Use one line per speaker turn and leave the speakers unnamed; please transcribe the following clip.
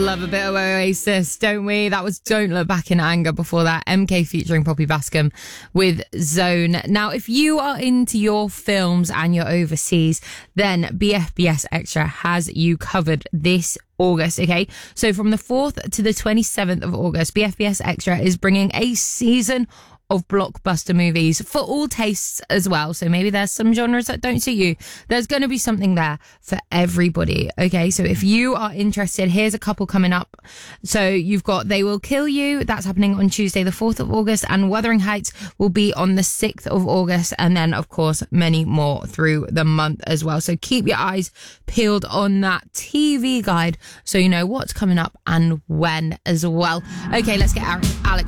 love a bit of Oasis, don't we? That was Don't Look Back in Anger. Before that, MK featuring Poppy Bascom with Zone. Now, if you are into your films and you're overseas, then BFBS Extra has you covered this August, okay? So from the 4th to the 27th of August, BFBS Extra is bringing a season of blockbuster movies for all tastes as well. So maybe there's some genres that don't suit you. There's going to be something there for everybody. Okay, so if you are interested, here's a couple coming up. So you've got They Will Kill You. That's happening on Tuesday, the 4th of August. And Wuthering Heights will be on the 6th of August. And then, of course, many more through the month as well. So keep your eyes peeled on that TV guide so you know what's coming up and when as well. Okay, let's get Alex